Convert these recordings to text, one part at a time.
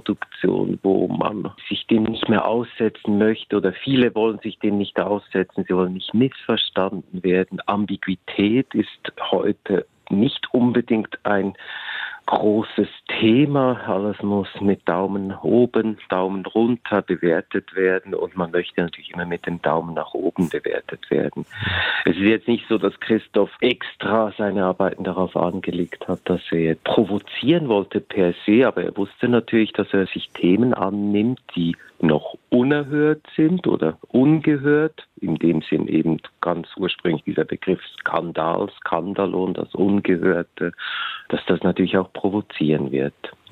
Produktion, wo man sich dem nicht mehr aussetzen möchte oder viele wollen sich dem nicht aussetzen, sie wollen nicht missverstanden werden. Ambiguität ist heute nicht unbedingt ein großes Thema. Alles muss mit Daumen oben, Daumen runter bewertet werden und man möchte natürlich immer mit dem Daumen nach oben bewertet werden. Es ist jetzt nicht so, dass Christoph extra seine Arbeiten darauf angelegt hat, dass er provozieren wollte per se, aber er wusste natürlich, dass er sich Themen annimmt, die noch unerhört sind oder ungehört, in dem Sinn eben ganz ursprünglich dieser Begriff Skandal, Skandalon, das Ungehörte, dass das natürlich auch provozieren wird.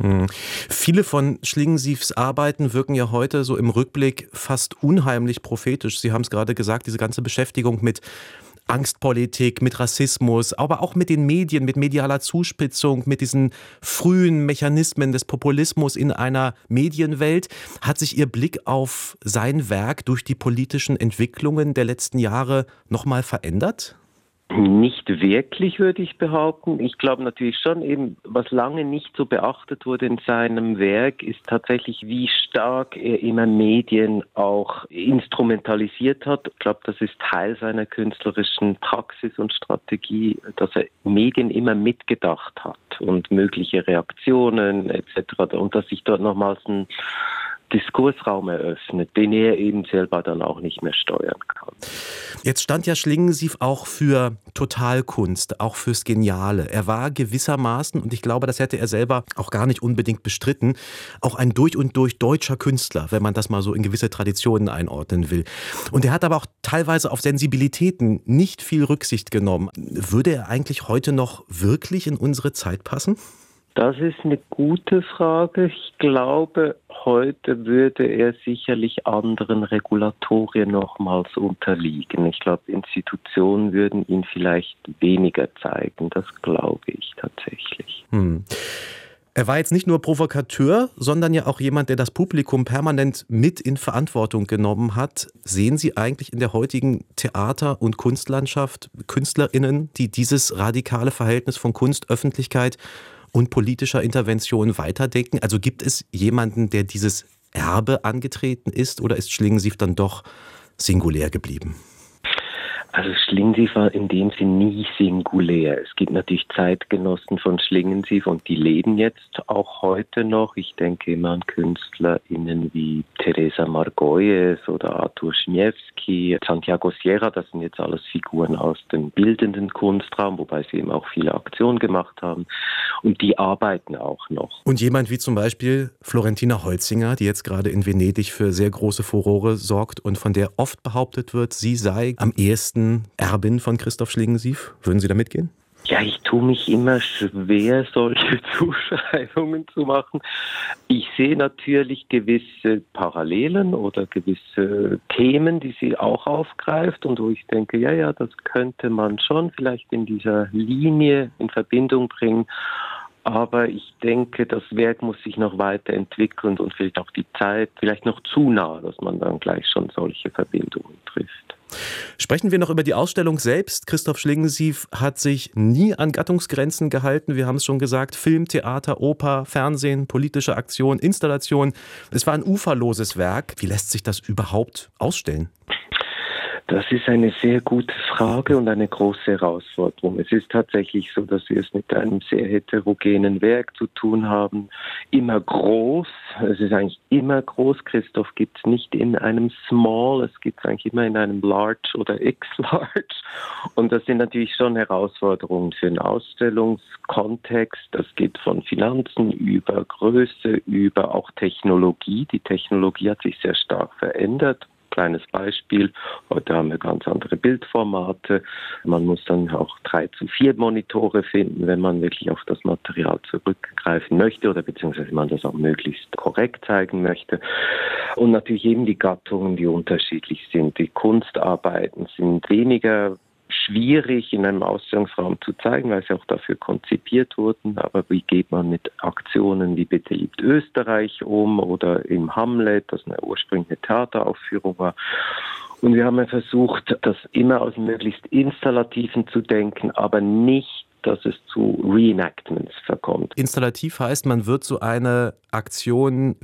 Viele von Schlingensiefs Arbeiten wirken ja heute so im Rückblick fast unheimlich prophetisch. Sie haben es gerade gesagt, diese ganze Beschäftigung mit Angstpolitik, mit Rassismus, aber auch mit den Medien, mit medialer Zuspitzung, mit diesen frühen Mechanismen des Populismus in einer Medienwelt. Hat sich Ihr Blick auf sein Werk durch die politischen Entwicklungen der letzten Jahre nochmal verändert? Nicht wirklich, würde ich behaupten. Ich glaube natürlich schon, eben, was lange nicht so beachtet wurde in seinem Werk, ist tatsächlich, wie stark er immer Medien auch instrumentalisiert hat. Ich glaube, das ist Teil seiner künstlerischen Praxis und Strategie, dass er Medien immer mitgedacht hat und mögliche Reaktionen etc. Und dass sich dort nochmals ein Diskursraum eröffnet, den er eben selber dann auch nicht mehr steuern kann. Jetzt stand ja Schlingensief auch für Totalkunst, auch fürs Geniale. Er war gewissermaßen, und ich glaube, das hätte er selber auch gar nicht unbedingt bestritten, auch ein durch und durch deutscher Künstler, wenn man das mal so in gewisse Traditionen einordnen will. Und er hat aber auch teilweise auf Sensibilitäten nicht viel Rücksicht genommen. Würde er eigentlich heute noch wirklich in unsere Zeit passen? Das ist eine gute Frage. Ich glaube, heute würde er sicherlich anderen Regulatorien nochmals unterliegen. Ich glaube, Institutionen würden ihn vielleicht weniger zeigen. Das glaube ich tatsächlich. Er war jetzt nicht nur Provokateur, sondern ja auch jemand, der das Publikum permanent mit in Verantwortung genommen hat. Sehen Sie eigentlich in der heutigen Theater- und Kunstlandschaft KünstlerInnen, die dieses radikale Verhältnis von Kunst, Öffentlichkeit und politischer Intervention weiterdenken? Also gibt es jemanden, der dieses Erbe angetreten ist, oder ist Schlingensief dann doch singulär geblieben? Also Schlingensief war in dem Sinn nie singulär. Es gibt natürlich Zeitgenossen von Schlingensief und die leben jetzt auch heute noch. Ich denke immer an KünstlerInnen wie Teresa Margolles oder Artur Schniewski, Santiago Sierra. Das sind jetzt alles Figuren aus dem bildenden Kunstraum, wobei sie eben auch viele Aktionen gemacht haben. Und die arbeiten auch noch. Und jemand wie zum Beispiel Florentina Holzinger, die jetzt gerade in Venedig für sehr große Furore sorgt und von der oft behauptet wird, sie sei am ehesten Erbin von Christoph Schlingensief. Würden Sie da mitgehen? Ja, ich tue mich immer schwer, solche Zuschreibungen zu machen. Ich sehe natürlich gewisse Parallelen oder gewisse Themen, die sie auch aufgreift und wo ich denke, ja, das könnte man schon vielleicht in dieser Linie in Verbindung bringen. Aber ich denke, das Werk muss sich noch weiterentwickeln und vielleicht auch die Zeit vielleicht noch zu nah, dass man dann gleich schon solche Verbindungen trifft. Sprechen wir noch über die Ausstellung selbst. Christoph Schlingensief hat sich nie an Gattungsgrenzen gehalten. Wir haben es schon gesagt, Film, Theater, Oper, Fernsehen, politische Aktion, Installation. Es war ein uferloses Werk. Wie lässt sich das überhaupt ausstellen? Das ist eine sehr gute Frage und eine große Herausforderung. Es ist tatsächlich so, dass wir es mit einem sehr heterogenen Werk zu tun haben. Immer groß. Es ist eigentlich immer groß. Christoph gibt es nicht in einem Small. Es gibt es eigentlich immer in einem Large oder X-Large. Und das sind natürlich schon Herausforderungen für einen Ausstellungskontext. Das geht von Finanzen über Größe, über auch Technologie. Die Technologie hat sich sehr stark verändert. Kleines Beispiel, heute haben wir ganz andere Bildformate. Man muss dann auch 3:4 Monitore finden, wenn man wirklich auf das Material zurückgreifen möchte oder beziehungsweise man das auch möglichst korrekt zeigen möchte. Und natürlich eben die Gattungen, die unterschiedlich sind. Die Kunstarbeiten sind weniger schwierig in einem Ausstellungsraum zu zeigen, weil sie auch dafür konzipiert wurden. Aber wie geht man mit Aktionen wie Bitte liebt Österreich um oder im Hamlet, das eine ursprüngliche Theateraufführung war. Und wir haben ja versucht, das immer aus möglichst Installativen zu denken, aber nicht, dass es zu Reenactments verkommt. Installativ heißt, man wird so eine Aktion